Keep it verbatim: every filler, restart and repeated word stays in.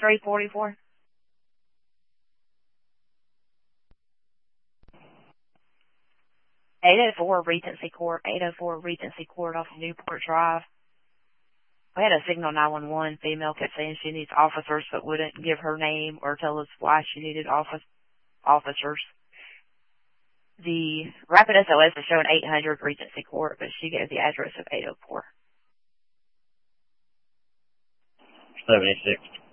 three forty-four. eight oh four Regency Court, eight oh four Regency Court off of Newport Drive. We had a signal nine one one. Female kept saying she needs officers, but wouldn't give her name or tell us why she needed office officers. The rapid S O S is showing eight hundred Regency Court, but she gave the address of eight oh four. seventy-six.